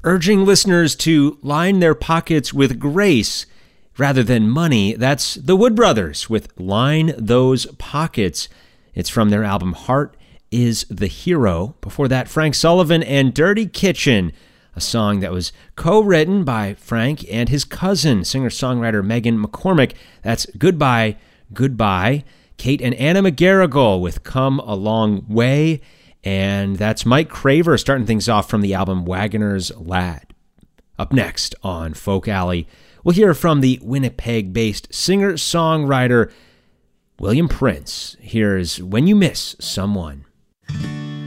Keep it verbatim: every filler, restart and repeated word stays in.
urging listeners to line their pockets with grace rather than money. That's the Wood Brothers with Line Those Pockets. It's from their album Heart is the Hero. Before that, Frank Sullivan and Dirty Kitchen, a song that was co-written by Frank and his cousin, singer-songwriter Megan McCormick. That's Goodbye, Goodbye. Kate and Anna McGarrigle with Come a Long Way. And that's Mike Craver starting things off from the album Wagoner's Lad. Up next on Folk Alley, we'll hear from the Winnipeg-based singer-songwriter William Prince. Here's When You Miss Someone.